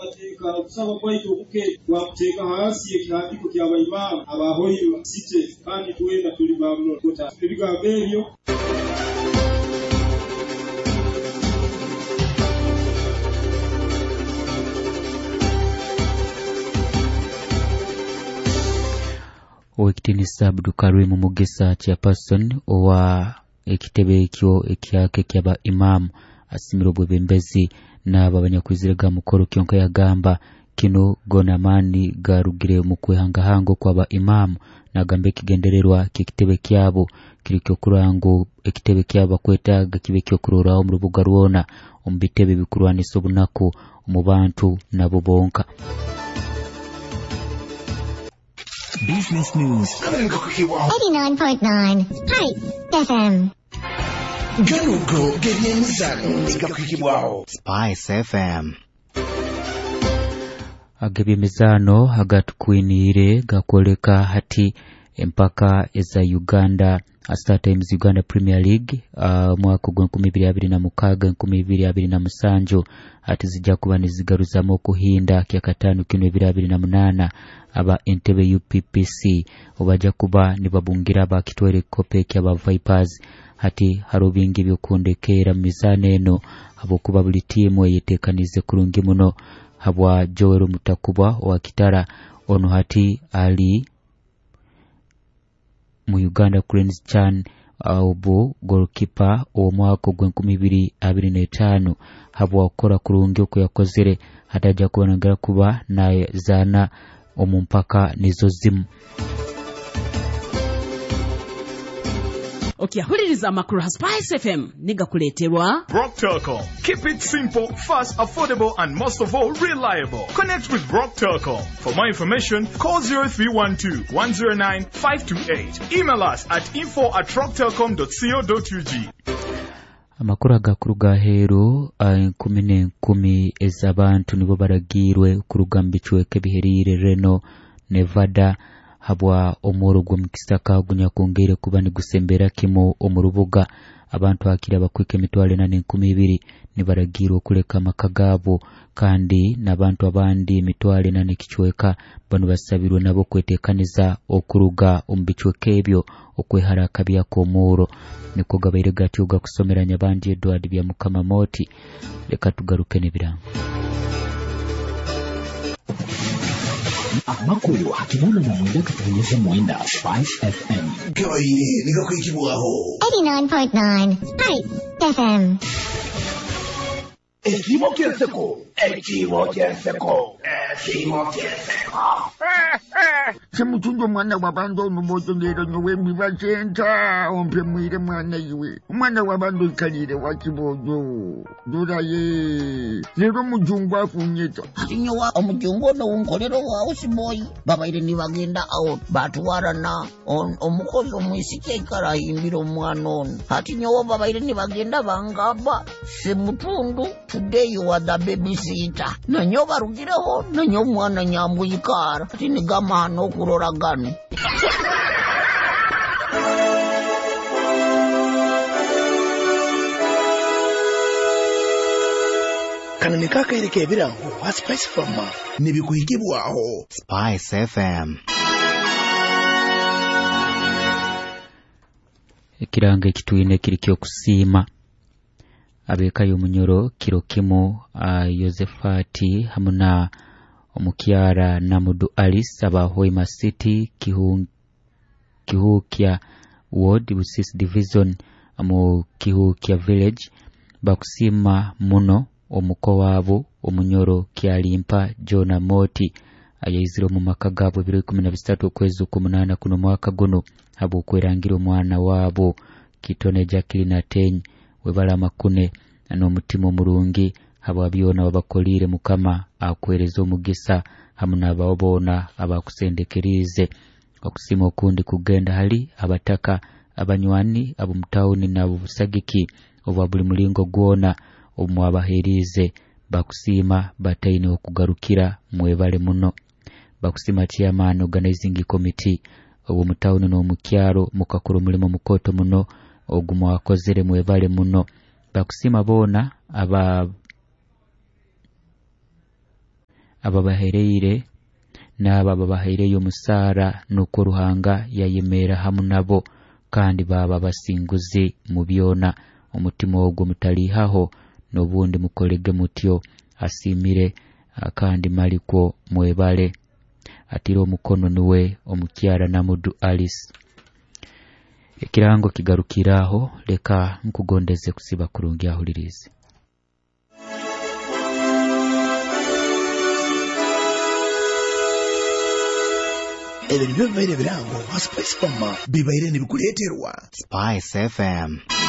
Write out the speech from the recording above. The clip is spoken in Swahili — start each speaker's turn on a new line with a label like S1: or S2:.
S1: amateka kusaba kwaito okuke wakuteeka hasi ekihandiko ky'abayimamu abahoyirwa site kandi tuwenda tuli bamuno kota ebigambo ebyo.
S2: Owekitini Abdul Karim Mugisa chairperson owa ekitebe ekyo ekyake kyaba imam asimiro bwebembezi n'abanyakwiziraga mukoro kyonka yagamba kino gonamani garugire mu kwehangahango kwaba imam nagambe kigendererwa kikitebe kyabo kirikyo kurango ekitebe kyaba kwetaga kibe kyo kurora mu rubuga rwona ombitebe bikurwaniso bunako mu bantu nabo bonka.
S3: Business News
S4: 89.9 Spice FM.
S3: Galugo gebyemizano zigakukibwaho
S5: Spice FM.
S2: Agebyemizano agatukwinire gakoleka hati empaka eza Uganda Star Times Uganda Premier League mwaka gwa 2026 2027 ati zijja kuba nizigaruzamo kuhinda kya katanu kino 2028 aba Entebbe UPPC obaja kuba nibabungira bakitwere kope ky'aba Vipers hati harobingi byokundekera mizano eno abo kuba buli timu yetekanize kurungi muno habwa Joel Mutakuba wa Kitara ono hati ali mu Uganda Cranes Chan obo goalkeeper omwaka gwa 2025 habwa okora kurungi uko yakozere hataja kubonagara kuba na zana omumpaka nizo zimu.
S6: Okiyahuliriza amakuru ha Spice FM niga kuleterwa
S7: Brock Telecom. Keep it simple, fast, affordable and most of all reliable. Connect with Brock Telecom. For more information, call 0312-109-528. Email us at info@rocktelecom.co.ug.
S2: Amakuru agakuru gahero 10 ezabantu nibo baragirwe kurugamba icweke biherire Reno Nevada habwa omoro gwo mukisaka gunya kongere kuba ni gusembera kimo omurubuga abantu akira bakwike mitwale na 12 nibaragirwa kuleka makagabo kandi nabantu abandi mitwale na nikichweka bano basabirwe nabo kwetekaniza okuruga umbichweke ebyo okweharaka bya komoro niko gabaire gatyuga kusomeranya bandi Edward bya Mukamamoti leka tugaruke nibirango
S3: amakuru hakibona na mwenda katanyeza mwenda Spice FM
S4: Gawaire nigakwikibuaho 89.9 Spice FM.
S3: Ekibo kyenseko semutunjo mwana wabando numojongero nyowe mibachenta ompe mwire mwana iwe mwana wabando ikalire wakibojo duraye lero mujungu afunyeta
S8: ati nyowa omujungu no unkolero wawo siboyi babaire nibagenda awo batwarana omukozi omwisike ikarahimbira omwana ono ati nyowa babaire nibagenda bangaba semutundu today you are the babysitter nanyo barugireho nanyo mwana nyambuyikara ati nigamano kurora gano
S4: kana nikaka irike ebirango wa Spice FM nibikuhikibwaho
S5: Spice FM.
S2: Ekiranga ekituine kirikyo kusima abeka y'omunyoro kiro kimo Yosefati hamuna omukyara Namudu Alice aba Hoima City Kihukya Ward Busis Division mu Kihukya Village bakusima muno omuko wabo omunyoro kyalimpa Jona Moti ayiziro mu makagabo 2013 okwezi ku8 kuno mwaka guno abo kwerangira omwana wabo Kitone Jacqueline Atenyi webala makune n'omutima omurungi abo abyona babakolire mukama akwereza omugisa hamuna abawobona abakusendekerize okusima okundi kugenda hali abataka abanywani abo mutawuni nabo busagiki oba buli mulingo gwona omwabaherize bakusima bataine okugarukira mwebale muno bakusima chairman organizing committee obo mutawuni no mukyaro mukakuru mulimo mukoto muno ogumwa akozere mwebale muno bakusima bona ababahereire n'aba babahereyo musara nuko ruhanga yayemera hamwe nabo kandi baba basinguze mu byona umutima wo mutalihaho n'obundi mukolege mutyo asimire kandi maliko mwebale atiro omukono niwe omukyala Namudu Alice. Ekirango kigarukiraho leka nkugondeze kusiba kurungi ahulirize.
S4: Ebyo bibaire birango Spice FM bibaire nibikuleterwa
S5: Spice FM.